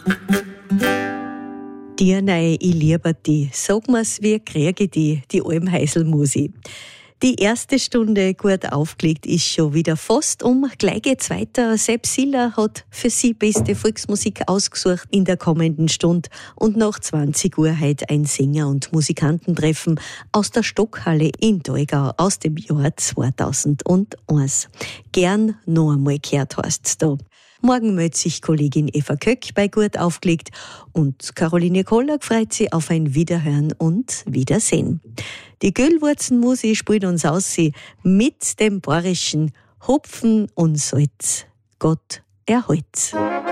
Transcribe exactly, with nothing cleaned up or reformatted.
Dir nei, ich liebe die. Sag mir's, wie kriege ich die, die Almheiselmusi. Die erste Stunde gut aufgelegt ist schon wieder fast um. Gleich geht's weiter. Sepp Siller hat für Sie beste Volksmusik ausgesucht in der kommenden Stunde. Und nach zwanzig Uhr heute ein Sänger- und Musikantentreffen aus der Stockhalle in Daigau aus dem Jahr zweitausendeins. Gern noch einmal gehört heisst's da. Morgen meldet sich Kollegin Eva Köck bei Gut aufgelegt und Caroline Koller freut sich auf ein Wiederhören und Wiedersehen. Die Güllwurzenmusik spielt uns aus mit dem bayerischen Hopfen und Salz. Gott erhalt's.